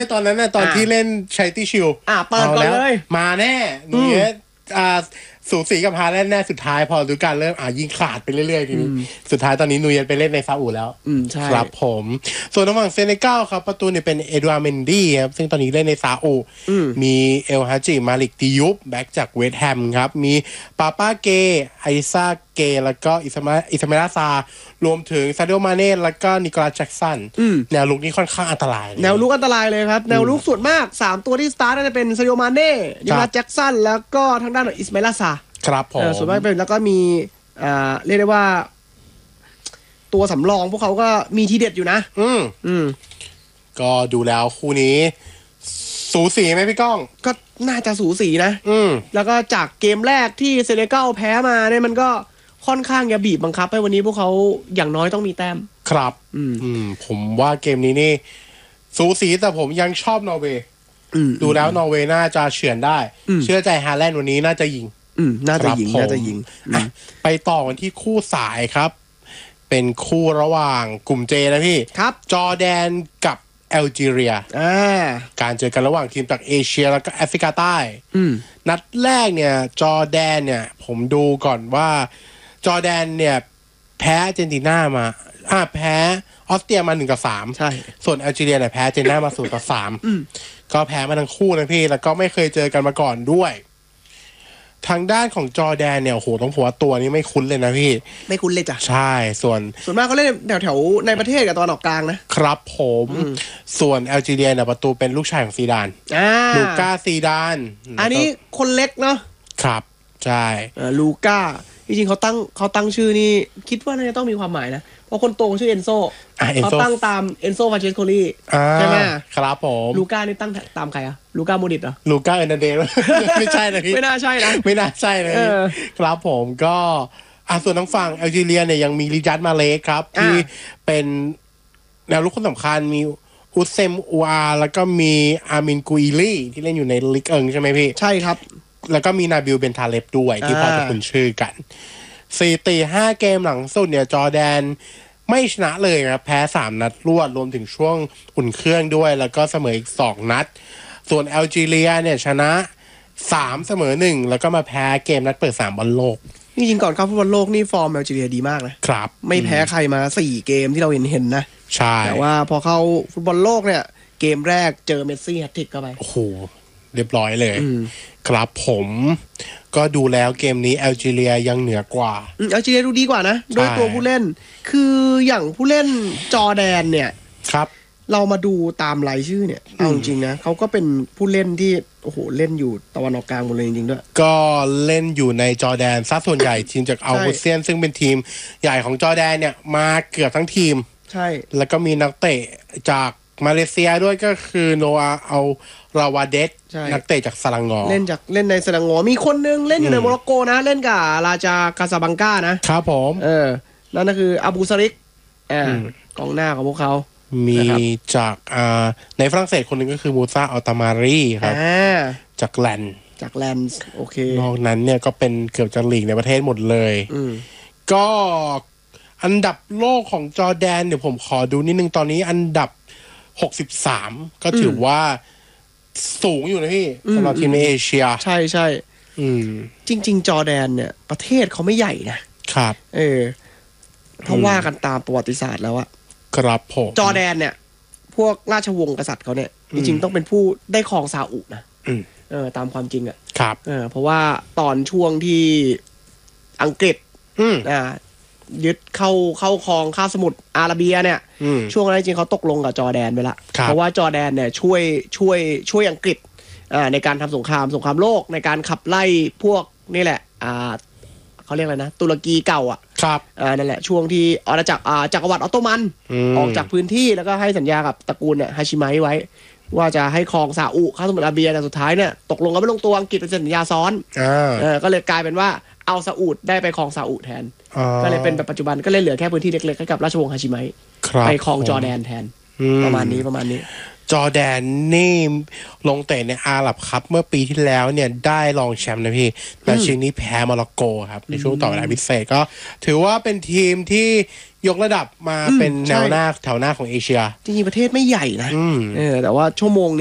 ตอนนั้นน่ะตอนที่เล่นชัยตี้ชิลเปิดก่อนเลยมาแน่เนี่ยสูสีกับฮาแลนด์แน่สุดท้ายพอฤดูกาลเริ่มยิงขาดไปเรื่อยๆทีนี้สุดท้ายตอนนี้นูเยสไปเล่นในซาอุแล้วใช่ครับผมส่วนฝั่งเซเนกัลครับประตูเนี่ยเป็นเอ็ดวาร์เมนดี้ครับซึ่งตอนนี้เล่นในซาอุมีเอลฮาจิมาลิกติยุบแบ็กจากเวสต์แฮมครับมีปาป้าเกไอซาเกแล้วก็อิสมาลาซารวมถึงซาเดโอมาเน่แล้วก็นิโคลัสแจ็กสันแนวลุกนี้ค่อนข้างอันตรายแนวลุกอันตรายเลยครับแนวลุกส่วนมาก3ตัวที่สตาร์ทจะเป็นซาเดโอมาเน่นิโคลัสแจ็กสันแล้วก็ทางด้านอิสมาลาซาครับผมส่วนมากเป็นแล้วก็มีเรียกได้ว่าตัวสำรองพวกเขาก็มีทีเด็ดอยู่นะก็ดูแล้วคู่นี้สูสีไหมพี่ก้องก็น่าจะสูสีนะแล้วก็จากเกมแรกที่เซเนกัลแพ้มาเนี่ยมันก็ค่อนข้างจะบีบบังคับให้วันนี้พวกเขาอย่างน้อยต้องมีแต้มครับผมว่าเกมนี้นี่สูสีแต่ผมยังชอบนอร์เวย์ดูแล้วนอร์เวย์น่าจะเฉือนได้เชื่อใจฮาแลนด์วันนี้น่าจะยิงน่าจะยิงไปต่อกันที่คู่สายครับเป็นคู่ระหว่างกลุ่มเจนะพี่ครับจอร์แดนกับแอลจีเรียการเจอกันระหว่างทีมจากเอเชียแล้วก็แอฟริกาใต้นัดแรกเนี่ยจอร์แดนเนี่ยผมดูก่อนว่าจอร์แดนเนี่ยแพ้อาร์เจนตินามาแพ้ออสเตรียมา1-3 ใช่ส่วนแอลจีเรียเนี่ยแพ้อาร์เจนตินามา0-3ก็แพ้มาทั้งคู่นะพี่แล้วก็ไม่เคยเจอกันมาก่อนด้วยทางด้านของจอร์แดนเนี่ยโอ้โหต้องหัวตัวนี้ไม่คุ้นเลยนะพี่ไม่คุ้นเลยจ้ะใช่ส่วนมากเขาเล่นแถวในประเทศกับตะวันออกกลางนะครับผมส่วนแอลจีเรียเนี่ยประตูเป็นลูกชายของซีดานลูก้าซีดานอันนี้คนเล็กเนาะครับใช่ลูก้าจริงๆเขาตั้งชื่อนี่คิดว่าน่าจะต้องมีความหมายนะเพราะคนโตชื่อเอนโซเขาตั้งตามเอนโซฟาเชสโคลีใช่ไหมครับผมลูก้านี่ตั้งตามใครอะลูก้าโมดิตเหรอลูก้าเอเนเดลไม่ใช่นะพี่ไม่น่าใช่นะไม่น่าใช่เลยครับผมก็ส่วนทางฝั่งแอลจีเรียเนี่ยยังมีริยัตมาเลสครับที่เป็นแนวรุกคนสำคัญมีอุซเซมอูอาแล้วก็มีอามินกุยลี่ที่เล่นอยู่ในลีกเอิงใช่ไหมพี่ใช่ครับแล้วก็มีนาบิลเบนทาเลฟด้วยที่พอจะคุ้นชื่อกัน4-5 เกมหลังสุดเนี่ยจอร์แดนไม่ชนะเลยครับแพ้3 นัดรวดรวมถึงช่วงอุ่นเครื่องด้วยแล้วก็เสมออีก2 นัดส่วนแอลจีเรียเนี่ยชนะ3เสมอ1แล้วก็มาแพ้เกมนัดเปิด3บอลโลกจริงๆก่อนเข้าฟุตบอลโลกนี่ฟอร์มแอลจีเรียดีมากนะครับไม่แพ้ใครมา4เกมที่เราเห็นนะใช่แต่ว่าพอเข้าฟุตบอลโลกเนี่ยเกมแรกเจอเมสซี่แฮตทริกเข้าไปโอ้โหเรียบร้อยเลยครับผมก็ดูแล้วเกมนี้แอลจีเรียยังเหนือกว่าแอลจีเรียดูดีกว่านะโดยตัวผู้เล่นคืออย่างผู้เล่นจอร์แดนเนี่ยครับเรามาดูตามรายชื่อเนี่ยเอาจริงนะเขาก็เป็นผู้เล่นที่โอ้โหเล่นอยู่ตะวันออกกลางหมดเลยจริงๆด้วยก็เล่นอยู่ในจอร์แดนซะส่วนใหญ่ทีมจากอัลฮูเซียนซึ่งเป็นทีมใหญ่ของจอร์แดนเนี่ยมาเกือบทั้งทีมใช่แล้วก็มีนักเตะจากมาเลเซียด้วยก็คือโนอาอัลราวาเดสนักเตะจากซาลังงอเล่นในซาลังงอมีคนนึงเล่นอยู่ในโมร็อกโกนะเล่นกับราจากาซาบังกานะครับผมนั่นก็คืออาบูซาริกกองหน้าของพวกเขามีจากในฝรั่งเศสคนหนึ่งก็คือมูซาอัลตามารีครับจากแลนด์โอเคนอกนั้นเนี่ยก็เป็นเกือบจะลีกในประเทศหมดเลยก็อันดับโลกของจอร์แดนเดี๋ยวผมขอดูนิดนึงตอนนี้อันดับ63ก็ถือว่าสูงอยู่นะพี่สำหรับทีมในเอเชียใช่จริงๆจอร์แดนเนี่ยประเทศเขาไม่ใหญ่นะครับเพราะว่ากันตามประวัติศาสตร์แล้วอะครับผมจอร์แดนเนี่ยพวกราชวงศ์กษัตริย์เขาเนี่ยจริงๆต้องเป็นผู้ได้ครองซาอุนะตามความจริงอะครับเพราะว่าตอนช่วงที่อังกฤษยึดเข้าครองคาบสมุทรอาระเบียเนี่ยช่วงนั้นจริงเขาตกลงกับจอร์แดนไปละเพราะว่าจอร์แดนเนี่ยช่วยอังกฤษในการทำสงครามโลกในการขับไล่พวกนี่แหละเขาเรียกอะไรนะตุรกีเก่าครับนั่นแหละช่วงที่อาณาจักรจักรวรรดิออตโตมันออกจากพื้นที่แล้วก็ให้สัญญากับตระกูลเนี่ยฮาชิไมะไว้ว่าจะให้ครองซาอุคาบสมุทรอาระเบียแต่สุดท้ายเนี่ยตกลงกันไม่ลงตัวอังกฤษเป็นสัญญาซ้อนก็เลยกลายเป็นว่าเอาซาอุได้ไปครองซาอุแทนก็เลยเป็นแบบปัจจุบันก็เลยเหลือแค่พื้นที่เล็กๆให้กับราชวงศ์ฮาชิไมะไปครองจอร์แดนแทนประมาณนี้จอร์แดนนี่ลงเตะในอาหรับคัพเมื่อปีที่แล้วเนี่ยได้รองแชมป์นะพี่แต่ชิงนี้แพ้โมร็อกโกครับในช่วงต่อเวลาพิเศษก็ถือว่าเป็นทีมที่ยกระดับมาเป็นแนวหน้าแถวหน้าของเอเชียจริงๆประเทศไม่ใหญ่นะแต่ว่าชั่วโมง